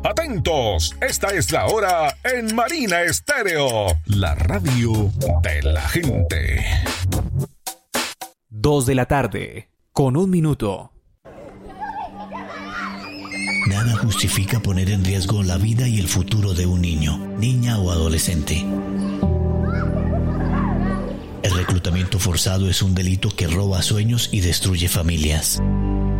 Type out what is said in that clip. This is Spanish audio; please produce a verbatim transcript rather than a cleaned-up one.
Atentos, esta es la hora en Marina Estéreo, la radio de la gente. Dos de la tarde, con un minuto. Nada justifica poner en riesgo la vida y el futuro de un niño, niña o adolescente. El reclutamiento forzado es un delito que roba sueños y destruye familias.